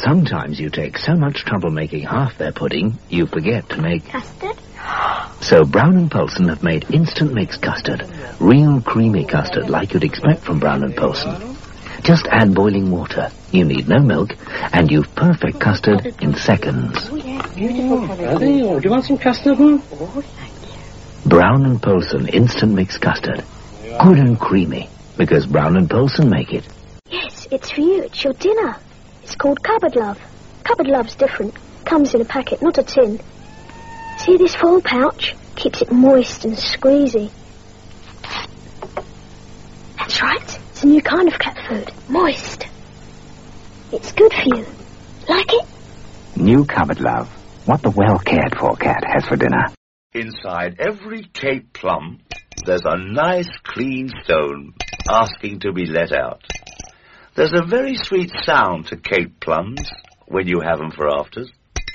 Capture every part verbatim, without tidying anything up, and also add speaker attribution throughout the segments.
Speaker 1: Sometimes you take so much trouble making half-fare pudding, you forget to make...
Speaker 2: Custard?
Speaker 1: So Brown and Poulsen have made instant mix custard. Real creamy custard like you'd expect from Brown and Poulsen. Just add boiling water. You need no milk, and you've perfect custard in seconds.
Speaker 2: Oh, yeah, beautiful.
Speaker 3: Oh, do you want some custard, huh?
Speaker 2: Oh, thank you.
Speaker 1: Brown and Poulsen instant mix custard. Good and creamy, because Brown and Poulsen make it.
Speaker 2: Yes, it's for you. It's your dinner. It's called Cupboard Love. Cupboard Love's different. Comes in a packet, not a tin. See this foil pouch? Keeps it moist and squeezy. That's right. It's a new kind of cat food. Moist. It's good for you. Like it?
Speaker 4: New Cupboard Love. What the well-cared-for cat has for dinner.
Speaker 5: Inside every Cape plum, there's a nice clean stone asking to be let out. There's a very sweet sound to Cape plums when you have them for afters.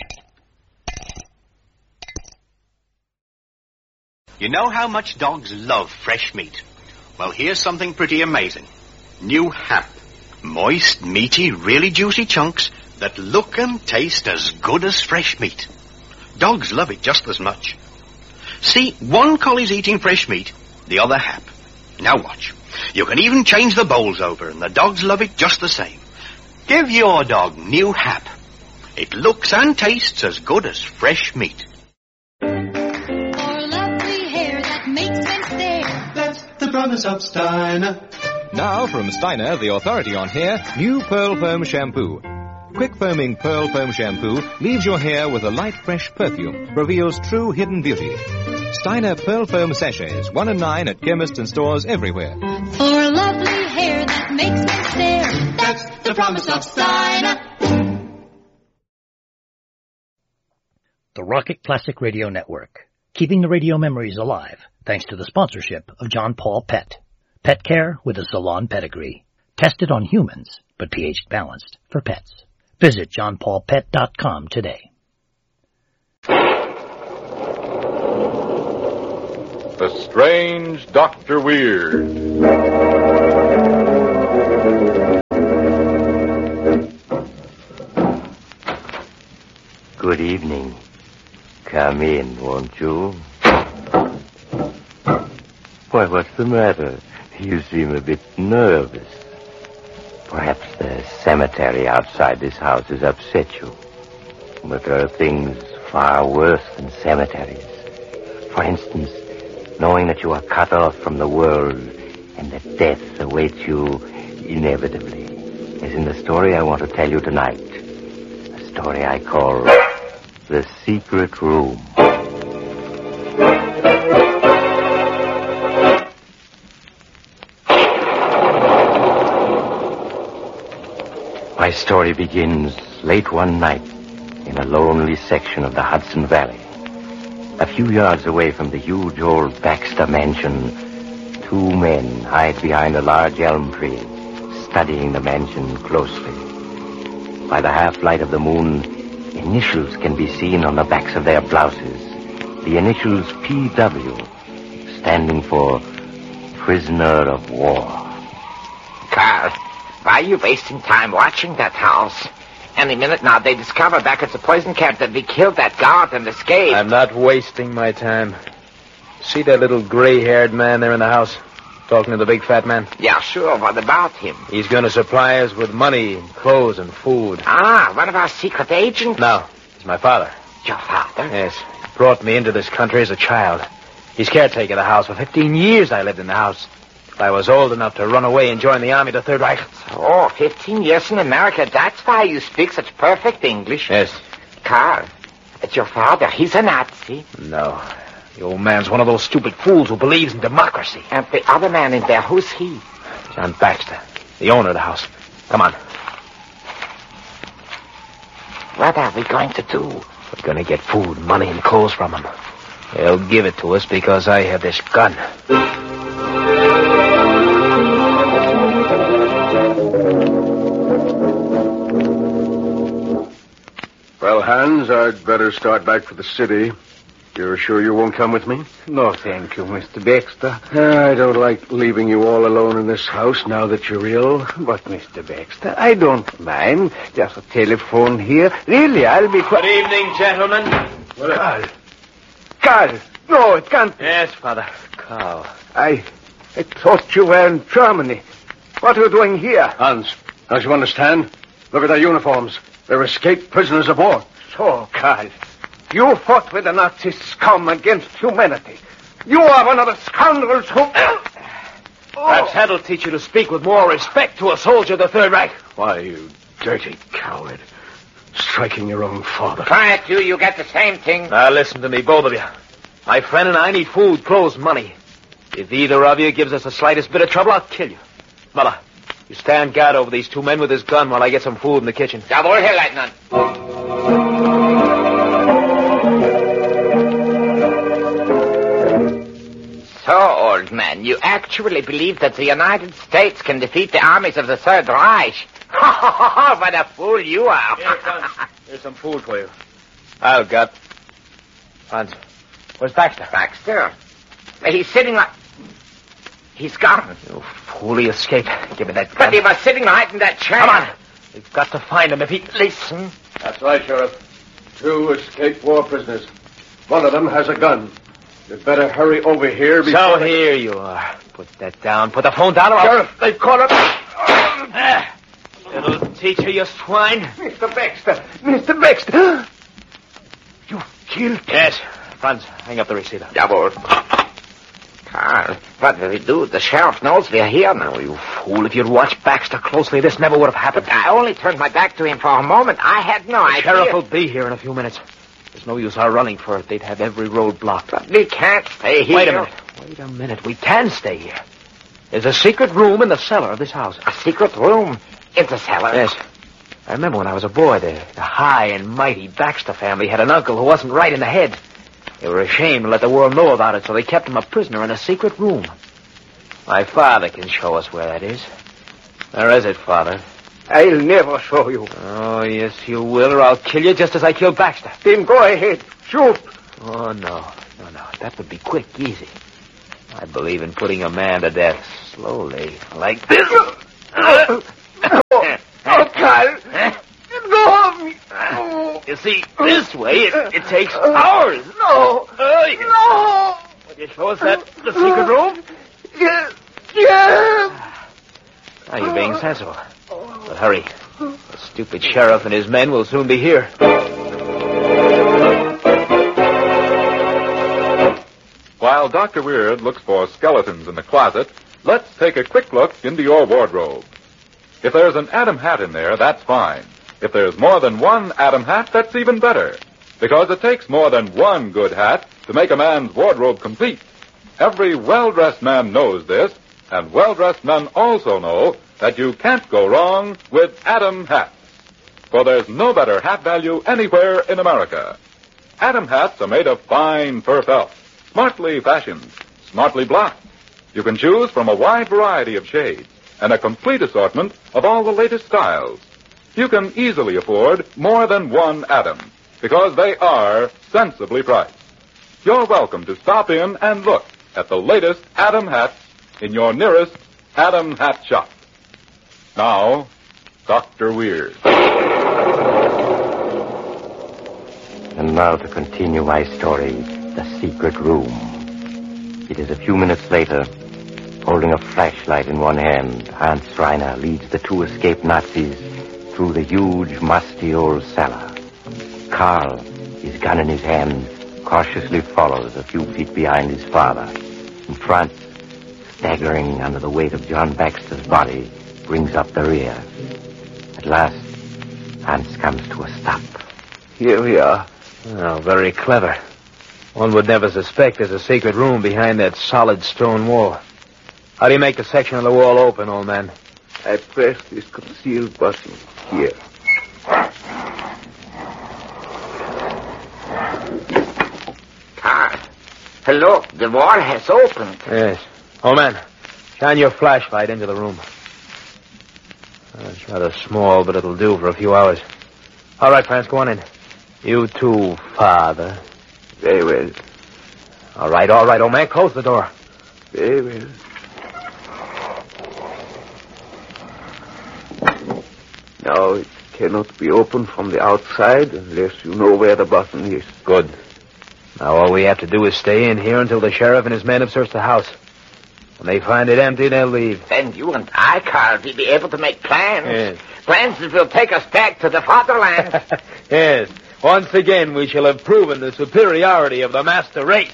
Speaker 6: You know how much dogs love fresh meat? Well, here's something pretty amazing. New Hap. Moist, meaty, really juicy chunks that look and taste as good as fresh meat. Dogs love it just as much. See, one collie's eating fresh meat, the other Hap. Now watch. You can even change the bowls over, and the dogs love it just the same. Give your dog New Hap. It looks and tastes as good as fresh meat.
Speaker 7: For lovely hair that makes men stare.
Speaker 8: That's the promise of Steiner.
Speaker 9: Now from Steiner, the authority on hair, new Pearl Foam Shampoo. Quick foaming Pearl Foam Shampoo leaves your hair with a light, fresh perfume, reveals true hidden beauty. Steiner Pearl Foam Sachets, one and nine at chemists and stores everywhere.
Speaker 7: For lovely hair that makes men stare. That's the promise of Steiner.
Speaker 10: The Rocket Classic Radio Network, keeping the radio memories alive, thanks to the sponsorship of John Paul Pet. Pet care with a salon pedigree. Tested on humans, but pH balanced for pets. Visit john paul pet dot com today.
Speaker 11: The Strange Doctor Weird.
Speaker 12: Good evening. Come in, won't you? Why, what's the matter? You seem a bit nervous. Perhaps the cemetery outside this house has upset you. But there are things far worse than cemeteries. For instance, knowing that you are cut off from the world and that death awaits you inevitably. As in the story I want to tell you tonight. A story I call The Secret Room. My story begins late one night in a lonely section of the Hudson Valley. A few yards away from the huge old Baxter mansion, two men hide behind a large elm tree, studying the mansion closely. By the half-light of the moon, initials can be seen on the backs of their blouses. The initials P W, standing for Prisoner of War.
Speaker 13: Carl, why are you wasting time watching that house? Any minute now, they discover back at the poison camp that we killed that guard and escaped.
Speaker 3: I'm not wasting my time. See that little gray-haired man there in the house? Talking to the big fat man?
Speaker 13: Yeah, sure. What about him?
Speaker 3: He's going to supply us with money, and clothes, and food.
Speaker 13: Ah, one of our secret agents?
Speaker 3: No, he's my father.
Speaker 13: Your father?
Speaker 3: Yes. He brought me into this country as a child. He's caretaker of the house. For fifteen years I lived in the house. I was old enough to run away and join the army, the Third Reich.
Speaker 13: Oh, fifteen years in America. That's why you speak such perfect English.
Speaker 3: Yes.
Speaker 13: Carl, it's your father. He's a Nazi.
Speaker 3: No. The old man's one of those stupid fools who believes in democracy.
Speaker 13: And the other man in there, who's he?
Speaker 3: John Baxter, the owner of the house. Come on.
Speaker 13: What are we going to do?
Speaker 3: We're going to get food, money, and clothes from him. He'll give it to us because I have this gun.
Speaker 11: Well, Hans, I'd better start back for the city.
Speaker 14: You're sure you won't come with me?
Speaker 15: No, thank you, Mister Baxter.
Speaker 14: I don't like leaving you all alone in this house now that you're ill.
Speaker 15: But, Mister Baxter, I don't mind. Just a telephone here. Really, I'll be...
Speaker 3: Good evening, gentlemen.
Speaker 15: Carl. Carl. No, it can't...
Speaker 3: Yes, Father. Carl.
Speaker 15: I... I thought you were in Germany. What are you doing here?
Speaker 14: Hans, don't you understand? Look at their uniforms. They're escaped prisoners of war.
Speaker 15: So, Carl, you fought with the Nazi scum against humanity. You are one of the scoundrels who... Oh.
Speaker 3: Perhaps that'll teach you to speak with more respect to a soldier of the Third Reich.
Speaker 14: Why, you dirty coward. Striking your own father.
Speaker 13: Quiet, you. You get the same thing.
Speaker 3: Now, listen to me, both of you. My friend and I need food, clothes, money. If either of you gives us the slightest bit of trouble, I'll kill you. Muller, you stand guard over these two men with this gun while I get some food in the kitchen.
Speaker 13: Jawohl, Herr Leutnant. So, old man, you actually believe that the United States can defeat the armies of the Third Reich? What a fool you are.
Speaker 3: Here, son. Here's some food for you. I'll got. Hans, where's Baxter?
Speaker 13: Baxter? He's sitting like... He's gone.
Speaker 3: You fool, he escaped. Give me that gun.
Speaker 13: But he was sitting right in that chair.
Speaker 3: Come on. We've got to find him if he...
Speaker 13: Listen.
Speaker 14: That's right, Sheriff. Two escaped war prisoners. One of them has a gun. You'd better hurry over here before...
Speaker 3: So they... here you are. Put that down. Put the phone down or I'll...
Speaker 15: Sheriff, they've caught up...
Speaker 3: Ah, little teacher, you swine.
Speaker 15: Mister Baxter. Mister Baxter. You killed him.
Speaker 3: Yes. Franz, hang up the receiver.
Speaker 13: Jawohl. Carl, what will we do? The sheriff knows we're here now.
Speaker 3: Oh, you fool. If you'd watched Baxter closely, this never would have happened.
Speaker 13: But I only turned my back to him for a moment. I had no
Speaker 3: the
Speaker 13: idea.
Speaker 3: The sheriff will be here in a few minutes. There's no use our running for it. They'd have every road blocked.
Speaker 13: But we can't stay here.
Speaker 3: Wait a minute. Wait a minute. We can stay here. There's a secret room in the cellar of this house.
Speaker 13: A secret room in the cellar?
Speaker 3: Yes. I remember when I was a boy, the, the high and mighty Baxter family had an uncle who wasn't right in the head. They were ashamed to let the world know about it, so they kept him a prisoner in a secret room. My father can show us where that is. Where is it, Father?
Speaker 15: I'll never show you.
Speaker 3: Oh, yes, you will, or I'll kill you just as I killed Baxter.
Speaker 15: Then go ahead. Shoot.
Speaker 3: Oh, no. No, no. That would be quick, easy. I believe in putting a man to death slowly, like this.
Speaker 15: Oh, oh Carl. Go of me. Oh.
Speaker 3: You see, this way, it, it takes hours.
Speaker 15: No.
Speaker 3: Oh, yes.
Speaker 15: No.
Speaker 3: Will you show us that, the secret room?
Speaker 15: Yes. Yes.
Speaker 3: Now you're being sensible. But hurry. The stupid sheriff and his men will soon be here.
Speaker 11: While Doctor Weird looks for skeletons in the closet, let's take a quick look into your wardrobe. If there's an Adam hat in there, that's fine. If there's more than one Adam hat, that's even better. Because it takes more than one good hat to make a man's wardrobe complete. Every well-dressed man knows this, and well-dressed men also know that you can't go wrong with Adam hats. For there's no better hat value anywhere in America. Adam hats are made of fine fur felt, smartly fashioned, smartly blocked. You can choose from a wide variety of shades and a complete assortment of all the latest styles. You can easily afford more than one Adam because they are sensibly priced. You're welcome to stop in and look at the latest Adam hats in your nearest Adam hat shop. Now, Doctor Weird.
Speaker 12: And now to continue my story, The Secret Room. It is a few minutes later. Holding a flashlight in one hand, Hans Reiner leads the two escaped Nazis through the huge, musty old cellar. Carl, his gun in his hand, cautiously follows a few feet behind his father. And Franz, staggering under the weight of John Baxter's body, brings up the rear. At last, Hans comes to a stop.
Speaker 3: Here we are. Oh, very clever. One would never suspect there's a secret room behind that solid stone wall. How do you make the section of the wall open, old man?
Speaker 15: I press this concealed button here.
Speaker 13: Carl, look, the wall has opened.
Speaker 3: Yes. Old man, shine your flashlight into the room. Oh, it's rather small, but it'll do for a few hours. All right, Franz, go on in. You too, Father.
Speaker 15: Very well.
Speaker 3: All right, all right, old man. Close the door.
Speaker 14: Very well. Now it cannot be opened from the outside unless you know where the button is.
Speaker 3: Good. Now all we have to do is stay in here until the sheriff and his men have searched the house. When they find it empty, they'll leave.
Speaker 13: Then you and I, Carl, will be able to make plans.
Speaker 3: Yes.
Speaker 13: Plans that will take us back to the fatherland.
Speaker 3: Yes. Once again, we shall have proven the superiority of the master race.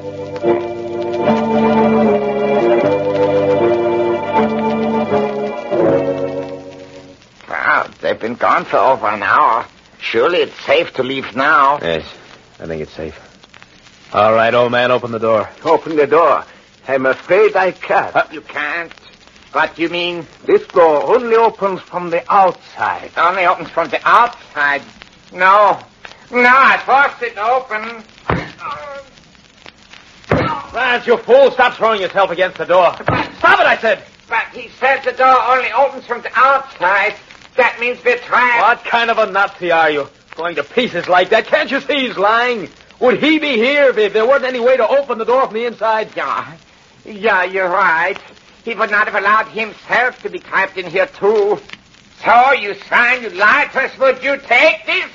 Speaker 13: Well, they've been gone for over an hour. Surely it's safe to leave now.
Speaker 3: Yes, I think it's safe. All right, old man, open the door.
Speaker 14: Open the door. I'm afraid I can't.
Speaker 13: Uh, you can't? What do you mean?
Speaker 14: This door only opens from the outside.
Speaker 13: It only opens from the outside. No. No, I forced it open.
Speaker 3: Lance, you fool. Stop throwing yourself against the door. Stop it, I said.
Speaker 13: But he said the door only opens from the outside. That means we're trapped.
Speaker 3: What kind of a Nazi are you? Going to pieces like that? Can't you see he's lying? Would he be here if there wasn't any way to open the door from the inside?
Speaker 13: Yeah. Yeah, you're right. He would not have allowed himself to be trapped in here, too. So, you swine, you lied to us. Would you take this?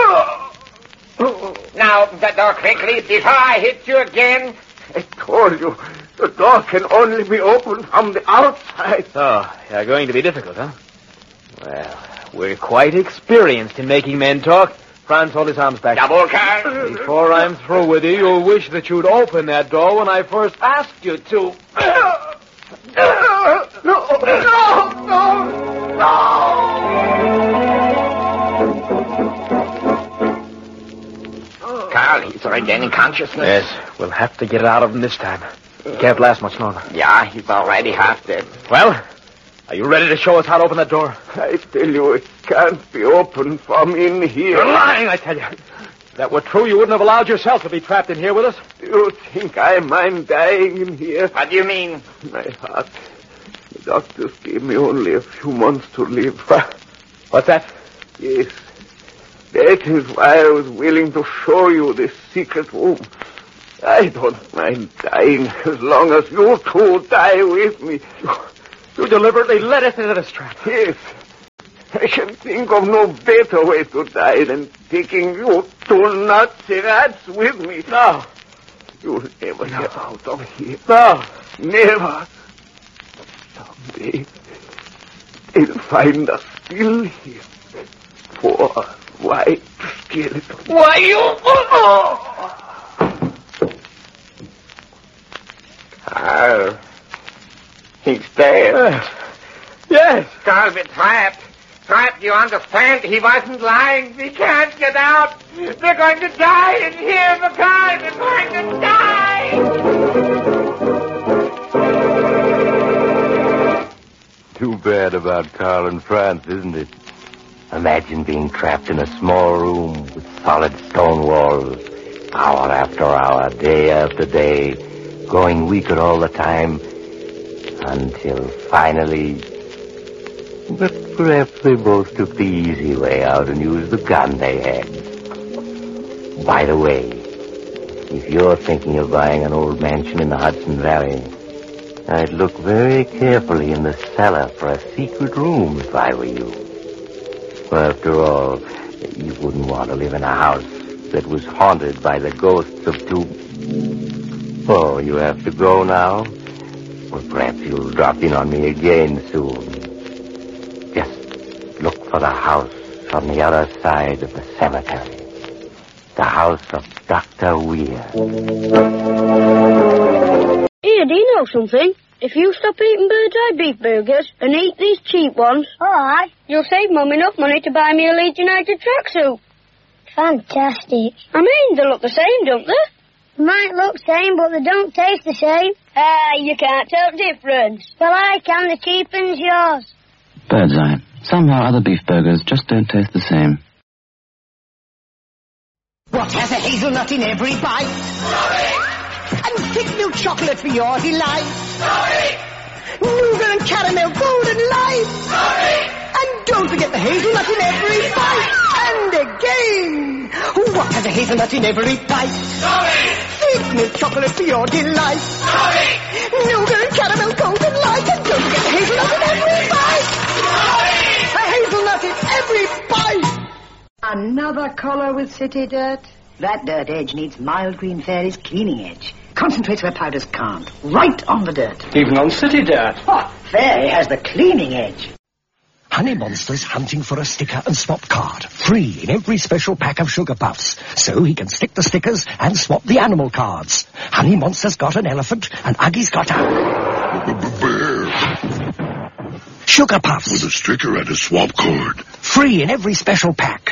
Speaker 13: Now, open the door quickly before I hit you again.
Speaker 14: I told you, the door can only be opened from the outside.
Speaker 3: Oh, you're going to be difficult, huh? Well, we're quite experienced in making men talk. Franz, hold his arms back.
Speaker 13: Double Carl.
Speaker 3: Before I'm through with you, you'll wish that you'd open that door when I first asked you to.
Speaker 14: No, no, no,
Speaker 13: no. Carl, he's regaining consciousness.
Speaker 3: Yes, we'll have to get it out of him this time. He can't last much longer.
Speaker 13: Yeah, he's already half dead.
Speaker 3: Well, are you ready to show us how to open that door?
Speaker 14: I tell you, it can't be opened from in here.
Speaker 3: You're lying, I tell you. If that were true, you wouldn't have allowed yourself to be trapped in here with us.
Speaker 14: Do you think I mind dying in here?
Speaker 13: What do you mean?
Speaker 14: My heart. The doctors gave me only a few months to live.
Speaker 3: What's that?
Speaker 14: Yes. That is why I was willing to show you this secret room. I don't mind dying as long as you two die with me.
Speaker 3: You deliberately led us into this trap.
Speaker 14: Yes. I can think of no better way to die than taking you two Nazi rats with me.
Speaker 3: No.
Speaker 14: You'll never no. get out of here.
Speaker 3: No.
Speaker 14: Never. Someday, they'll find us still here. Four white skeletons.
Speaker 13: Why, you... Oh! Carl. He's dead.
Speaker 3: Yes. Yes.
Speaker 13: Carl, we're trapped. Trapped, you understand? He wasn't lying. We can't get out. We're going to die in here, Carl. We're going to die.
Speaker 12: Too bad about Carl and Franz, isn't it? Imagine being trapped in a small room with solid stone walls, hour after hour, day after day, growing weaker all the time, until finally... But perhaps they both took the easy way out and used the gun they had. By the way, if you're thinking of buying an old mansion in the Hudson Valley, I'd look very carefully in the cellar for a secret room if I were you. For after all, you wouldn't want to live in a house that was haunted by the ghosts of two... Oh, you have to go now? Well, perhaps you'll drop in on me again soon. Just look for the house on the other side of the cemetery. The house of Doctor Weir.
Speaker 2: Here, do you know something? If you stop eating bird's eye beef burgers and eat these cheap ones,
Speaker 16: alright,
Speaker 2: you'll save Mum enough money to buy me a Leeds United tracksuit.
Speaker 16: Fantastic.
Speaker 2: I mean, they look the same, don't they?
Speaker 16: Might look same, but they don't taste the same.
Speaker 2: Ah, you can't tell the difference.
Speaker 16: Well, I can. The cheapens yours.
Speaker 17: Bird's eye. Somehow other beef burgers just don't taste the same.
Speaker 18: What has a hazelnut in every bite?
Speaker 19: Sorry!
Speaker 18: And thick milk chocolate for your delight?
Speaker 19: Sorry!
Speaker 18: Nougat and caramel golden light?
Speaker 19: Sorry!
Speaker 18: And don't forget the hazelnut in every bite. And again, what has a hazelnut in every bite?
Speaker 19: Sorry!
Speaker 18: thick milk chocolate for your delight. Nougat and caramel golden light, and don't forget the hazelnut in every bite. A hazelnut in every bite.
Speaker 19: Another colour with city dirt? That dirt edge needs Mild Green Fairy's cleaning edge. Concentrates where powders can't. Right on the dirt.
Speaker 20: Even on city dirt.
Speaker 19: Oh, Fairy has the cleaning edge.
Speaker 21: Honey Monster's hunting for a sticker and swap card. Free in every special pack of Sugar Puffs. So he can stick the stickers and swap the animal cards. Honey Monster's got an elephant and Uggie's got a...
Speaker 22: bear.
Speaker 21: Sugar Puffs.
Speaker 22: With a sticker and a swap card.
Speaker 21: Free in every special pack.